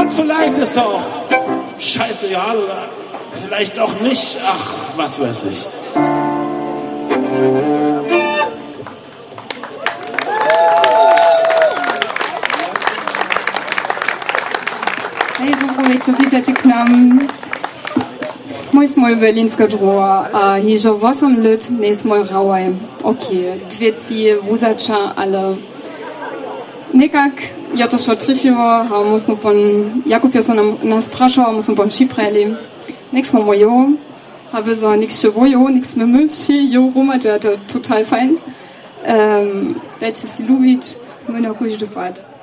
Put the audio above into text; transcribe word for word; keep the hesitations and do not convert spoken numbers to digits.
Und vielleicht ist er auch scheiße, ja, oder vielleicht auch nicht. Ach, was weiß ich. Hej, powiedzcie, witajcie k nam. Mój smoj berlinska droga, a hižo osam let nesmoj rauaj. Okay, dvěci, vuzača, ale nekak, ja to šlo trišivo, a musno pon, Jakub je se nam, nas prašal, musno pon šipreli. Nix smo mojo, habe so nix ševojo, nix me myši, jo, Roma, der hat total fein. Ähm, da ist Lubic, Münner, kuj, du